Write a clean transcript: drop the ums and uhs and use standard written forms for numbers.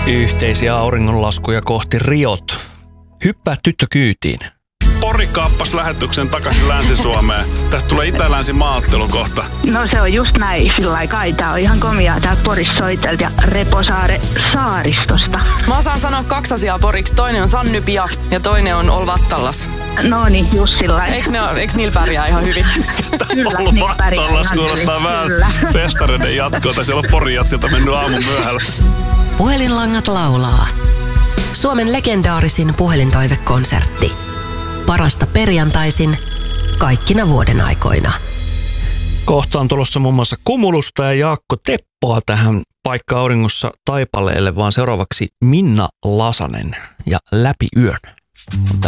Yhteisiä auringonlaskuja kohti Riot. Hyppää tyttö kyytiin. Pori kaappasi lähetyksen takaisin Länsi-Suomeen. Tästä tulee itä-länsi-maaottelu kohta. No se on just näin, sillä kai tää on ihan komiaa täältä Porissa soitelta ja Reposaare saaristosta. Mä osaan sanoa 2 asiaa poriksi. Toinen on Sannypia ja toinen on Olvattallas. No niin, just sillä. Eiks niillä pärjää ihan hyvin? Kyllä, Olvattallas kuulostaa vähän festareiden jatkoa. Siellä on Porijatsilta mennyt aamun myöhällä. Puhelinlangat laulaa. Suomen legendaarisin puhelintoivekonsertti. Parasta perjantaisin kaikkina vuoden aikoina. Kohta on tulossa muun muassa Kumulusta ja Jaakko Teppoa tähän Paikka auringossa taipaleelle, vaan seuraavaksi Minna Lasanen ja Läpi yön.